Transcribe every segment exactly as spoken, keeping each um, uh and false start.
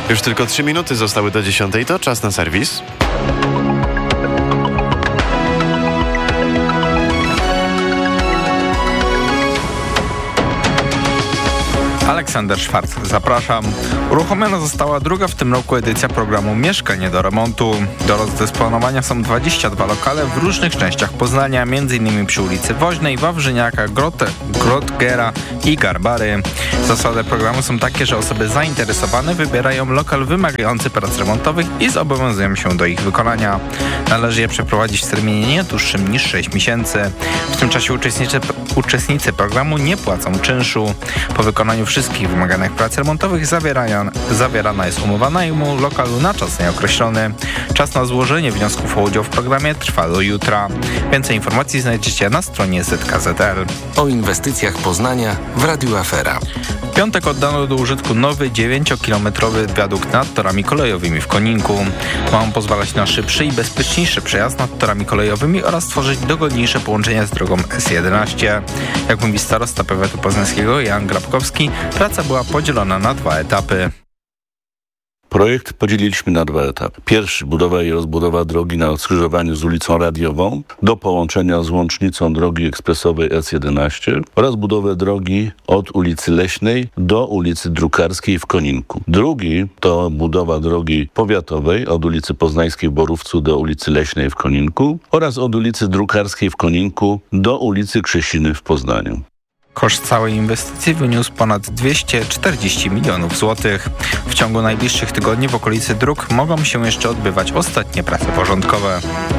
Już tylko trzy minuty zostały do dziesiątej, to czas na serwis. Aleksander Szwarc, zapraszam. Uruchomiona została druga w tym roku edycja programu Mieszkanie do remontu. Do rozdysponowania są dwadzieścia dwa lokale w różnych częściach Poznania, m.in. przy ulicy Woźnej, Wawrzyniaka, Grote, Grotgera i Garbary. Zasady programu są takie, że osoby zainteresowane wybierają lokal wymagający prac remontowych i zobowiązują się do ich wykonania. Należy je przeprowadzić w terminie nie dłuższym niż sześć miesięcy. W tym czasie uczestnicy, uczestnicy programu nie płacą czynszu. Po wykonaniu wszystkich wymaganych prac remontowych zawierana, zawierana jest umowa najmu lokalu na czas nieokreślony. Czas na złożenie wniosków o udział w programie trwa do jutra. Więcej informacji znajdziecie na stronie Z K Z L. O inwestycjach Poznania w Radiu Afera. W piątek oddano do użytku nowy dziewięciokilometrowy wiadukt nad torami kolejowymi w Koninku. Ma on pozwalać na szybszy i bezpieczniejszy przejazd nad torami kolejowymi oraz tworzyć dogodniejsze połączenia z drogą S jedenaście. Jak mówi starosta powiatu poznańskiego Jan Grabkowski, praca była podzielona na dwa etapy. Projekt podzieliliśmy na dwa etapy. Pierwszy, budowa i rozbudowa drogi na skrzyżowaniu z ulicą Radiową do połączenia z łącznicą drogi ekspresowej S jedenaście oraz budowę drogi od ulicy Leśnej do ulicy Drukarskiej w Koninku. Drugi to budowa drogi powiatowej od ulicy Poznańskiej w Borówcu do ulicy Leśnej w Koninku oraz od ulicy Drukarskiej w Koninku do ulicy Krzesiny w Poznaniu. Koszt całej inwestycji wyniósł ponad dwieście czterdzieści milionów złotych. W ciągu najbliższych tygodni w okolicy dróg mogą się jeszcze odbywać ostatnie prace porządkowe.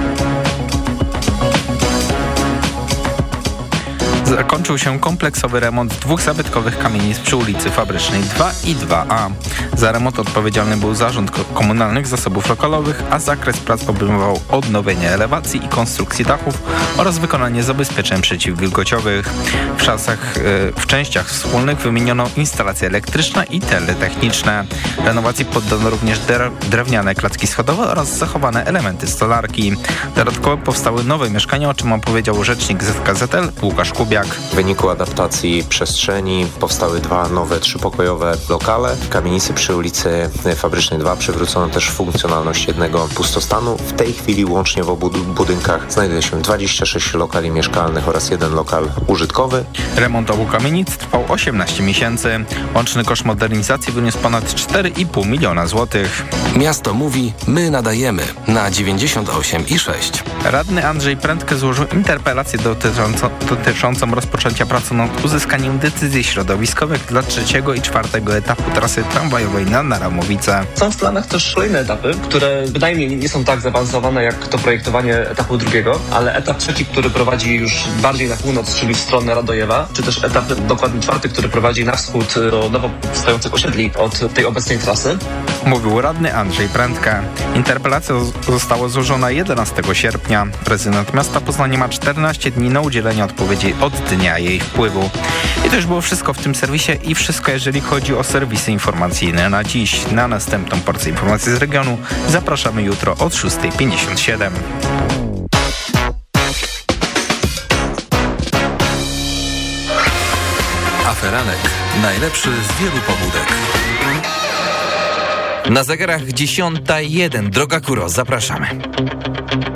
Zakończył się kompleksowy remont dwóch zabytkowych kamienic przy ulicy Fabrycznej dwa i dwa A. Za remont odpowiedzialny był Zarząd Komunalnych Zasobów Lokalowych, a zakres prac obejmował odnowienie elewacji i konstrukcji dachów oraz wykonanie zabezpieczeń przeciwwilgociowych. W czasach, w częściach wspólnych wymieniono instalacje elektryczne i teletechniczne. Renowacji poddano również drewniane klatki schodowe oraz zachowane elementy stolarki. Dodatkowo powstały nowe mieszkania, o czym opowiedział rzecznik Z K Z L Łukasz Kubiak. W wyniku adaptacji przestrzeni powstały dwa nowe trzypokojowe lokale. W kamienicy przy ulicy Fabrycznej dwa przywrócono też funkcjonalność jednego pustostanu. W tej chwili łącznie w obu budynkach znajduje się dwadzieścia sześć lokali mieszkalnych oraz jeden lokal użytkowy. Remont obu kamienic trwał osiemnaście miesięcy. Łączny koszt modernizacji wyniósł ponad cztery i pół miliona złotych. Miasto mówi, my nadajemy na dziewięćdziesiąt osiem i sześć. Radny Andrzej Prędkę złożył interpelację dotyczącą, dotyczącą rozpoczęcia pracy nad uzyskaniem decyzji środowiskowych dla trzeciego i czwartego etapu trasy tramwajowej na Naramowice. Są w planach też kolejne etapy, które wydaje mi się nie są tak zaawansowane jak to projektowanie etapu drugiego, ale etap trzeci, który prowadzi już bardziej na północ, czyli w stronę Radojewa, czy też etap dokładnie czwarty, który prowadzi na wschód do nowo powstających osiedli od tej obecnej trasy. Mówił radny Andrzej Prędkę. Interpelacja została złożona jedenastego sierpnia. Prezydent miasta Poznania ma czternaście dni na udzielenie odpowiedzi od dnia jej wpływu. I to już było wszystko w tym serwisie i wszystko, jeżeli chodzi o serwisy informacyjne na dziś. Na następną porcję informacji z regionu zapraszamy jutro od szósta pięćdziesiąt siedem. Aferanek. Najlepszy z wielu pobudek. Na zegarach dziesiąta jeden. Droga Kuro, zapraszamy.